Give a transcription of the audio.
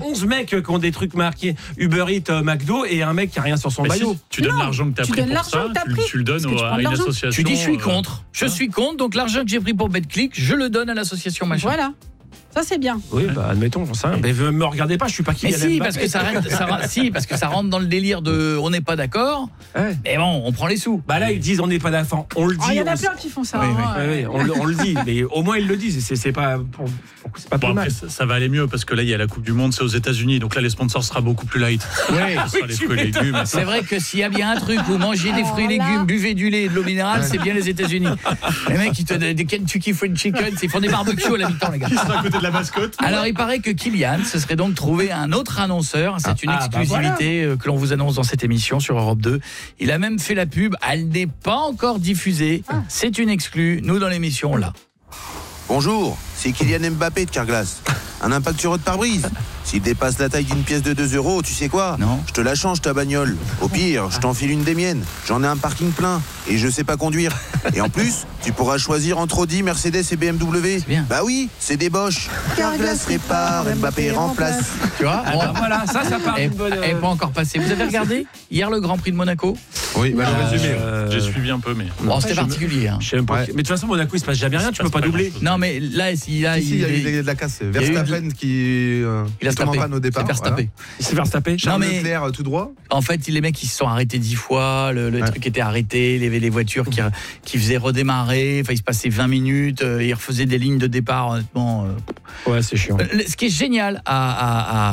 11 mecs qui ont des trucs marqués Uber Eats, McDo et un mec qui a rien sur son maillot. Si, tu donnes l'argent que tu as pris pour ça, tu le donnes à une association. Tu dis je suis contre. Je suis contre, donc l'argent que j'ai pris pour BetClick, je le donne à l'association machin. Voilà. Ça c'est bien. Oui, admettons, ça. Mais me regardez pas, je suis pas Kylian Mbappé. Parce que ça rentre dans le délire de on n'est pas d'accord. Ouais. Mais bon, on prend les sous. Là ils disent on n'est pas d'accord. On le dit. Il y en a plein qui font ça. Oui, on le dit, mais au moins ils le disent. C'est pas plus mal. Après, ça va aller mieux parce que là il y a la Coupe du Monde, c'est aux États-Unis, donc là les sponsors sera beaucoup plus light. Oui, ce sera les fruits et légumes. C'est vrai que s'il y a bien un truc où manger des fruits et légumes, buvez du lait et de l'eau minérale, c'est bien les États-Unis. Les mecs ils te donnent des Kentucky Fried Chicken, ils font des barbecues à la mi-temps les gars. Qui sera à côté de la mascotte. Alors il paraît que Kylian se serait donc trouvé un autre annonceur. C'est une exclusivité que l'on vous annonce dans cette émission sur Europe 2. Il a même fait la pub. Elle n'est pas encore diffusée. C'est une exclue. Nous dans l'émission là. Bonjour, c'est Kylian Mbappé de Carglass. Un impact sur votre pare-brise. S'il dépasse la taille d'une pièce de 2 €, tu sais quoi ? Non. Je te la change ta bagnole. Au pire, je t'enfile une des miennes. J'en ai un parking plein et je sais pas conduire. Et en plus, tu pourras choisir entre Audi, Mercedes et BMW. C'est bien. Bah oui, c'est des Bosch. Carglass répare, Mbappé remplace. Tu vois Voilà, ça part d'une bonne. Elle n'est pas encore passée. Vous avez regardé hier le Grand Prix de Monaco ? Oui, le résumé. J'ai suivi un peu, mais. Bon, c'était particulier. Hein. Je sais même pas. Mais de toute façon, Monaco, il se passe jamais rien. Tu peux pas doubler. Non, mais là, il y a eu de la casse. Verstappen qui tombe en panne au départ. Il s'est fait taper. Charles Leclerc tout droit. En fait, les mecs, ils se sont arrêtés 10 fois. Le truc était arrêté. Il y avait les voitures qui faisaient redémarrer. Enfin, il se passait 20 minutes. Ils refaisaient des lignes de départ. Honnêtement. Ouais, c'est chiant. Ce qui est génial à